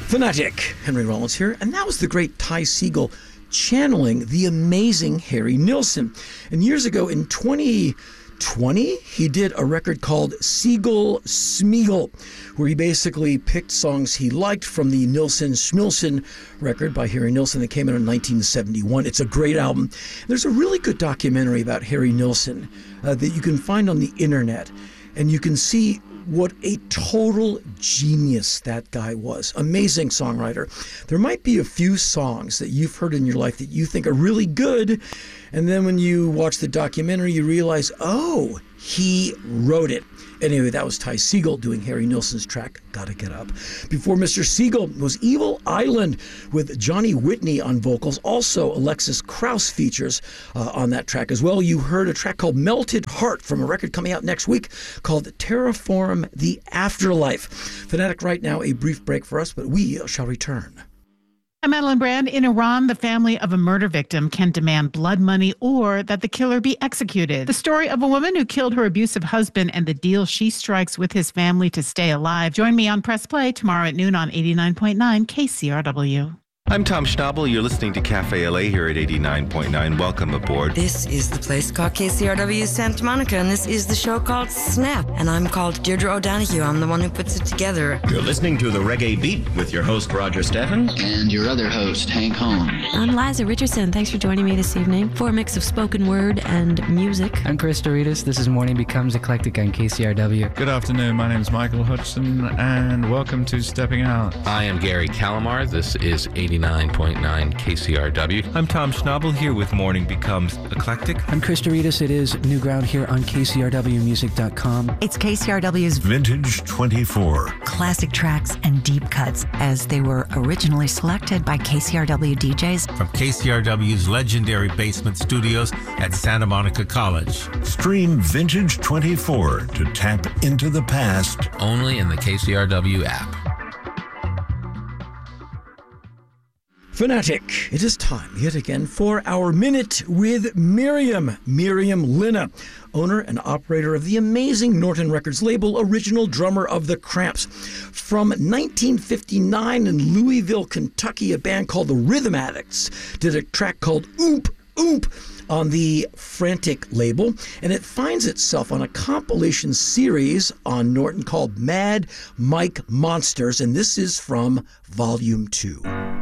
Fanatic, Henry Rollins here, and that was the great Ty Segall channeling the amazing Harry Nilsson. And years ago in 2020, he did a record called Segall Smeagol, where he basically picked songs he liked from the Nilsson Schmilsson record by Harry Nilsson that came out in 1971. It's a great album. There's a really good documentary about Harry Nilsson that you can find on the internet, and you can see what a total genius that guy was. Amazing songwriter. There might be a few songs that you've heard in your life that you think are really good, and then when you watch the documentary, you realize, oh, he wrote it. Anyway, that was Ty Segall doing Harry Nilsson's track, Gotta Get Up. Before Mr. Segall was Evil Island with Johnny Whitney on vocals. Also, Alexis Krauss features on that track as well. You heard a track called Melted Heart from a record coming out next week called Terraform the Afterlife. Fanatic, right now, a brief break for us, but we shall return. I'm Madeline Brand. In Iran, the family of a murder victim can demand blood money or that the killer be executed. The story of a woman who killed her abusive husband and the deal she strikes with his family to stay alive. Join me on Press Play tomorrow at noon on 89.9 KCRW. I'm Tom Schnabel. You're listening to Cafe LA here at 89.9. Welcome aboard. This is the place called KCRW Santa Monica, and this is the show called Snap. And I'm called Deirdre O'Donoghue. I'm the one who puts it together. You're listening to The Reggae Beat with your host, Roger Steffens. And your other host, Hank Holmes. I'm Liza Richardson. Thanks for joining me this evening for a mix of spoken word and music. I'm Chris Doritas. This is Morning Becomes Eclectic on KCRW. Good afternoon. My name is Michael Hudson, and welcome to Stepping Out. I am Gary Calamar. This is 89.9 KCRW. I'm Tom Schnabel here with Morning Becomes Eclectic. I'm Chris Doritas. It is New Ground here on KCRWmusic.com. It's KCRW's Vintage 24. Classic tracks and deep cuts as they were originally selected by KCRW DJs. From KCRW's legendary basement studios at Santa Monica College. Stream Vintage 24 to tap into the past. Only in the KCRW app. Fanatic, it is time yet again for our Minute with Miriam Linna, owner and operator of the amazing Norton Records label, original drummer of The Cramps. From 1959 in Louisville, Kentucky, a band called the Rhythm Addicts did a track called Oomp Oomp on the Frantic label, and it finds itself on a compilation series on Norton called Mad Mike Monsters, and this is from Volume 2.